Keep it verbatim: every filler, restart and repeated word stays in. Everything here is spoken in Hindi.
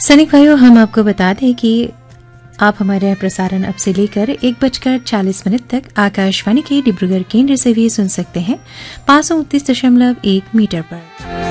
सैनिक भाइयों, हम आपको बता दें कि आप हमारे प्रसारण अब से लेकर एक बजकर चालीस मिनट तक आकाशवाणी के डिब्रूगढ़ केंद्र से भी सुन सकते हैं पाँच सौ उनतीस दशमलव एक मीटर पर।